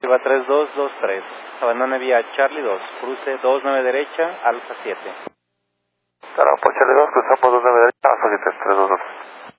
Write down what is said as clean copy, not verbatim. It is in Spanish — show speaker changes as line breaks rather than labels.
va 3223. Abandone vía Charlie 2, cruce 29 derecha, Alfa 7.
Claro, por Charlie 2, cruzamos 29 derecha, Alfa 7, 322.